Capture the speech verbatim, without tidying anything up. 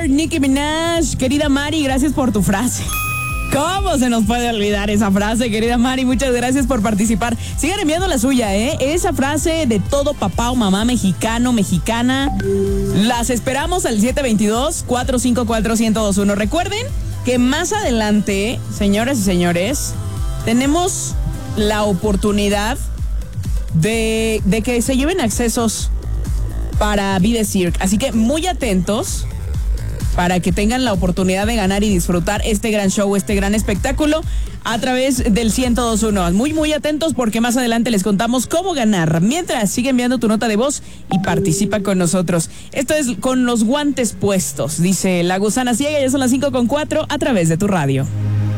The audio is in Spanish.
Nicki Minaj. Querida Mari, gracias por tu frase. ¿Cómo se nos puede olvidar esa frase, querida Mari? Muchas gracias por participar. Sigan enviando la suya, ¿eh? Esa frase de todo papá o mamá mexicano, mexicana. Las esperamos al siete dos dos, cuatro cinco cuatro, uno cero dos uno. Recuerden que más adelante, señoras y señores, tenemos la oportunidad de, de que se lleven accesos para Vida Cirque. Así que muy atentos para que tengan la oportunidad de ganar y disfrutar este gran show, este gran espectáculo a través del ciento dos punto uno. Muy, muy atentos porque más adelante les contamos cómo ganar. Mientras, sigue enviando tu nota de voz y participa con nosotros. Esto es Con los guantes puestos, dice La Gusana Ciega. Ya son las cinco con cuatro a través de tu radio.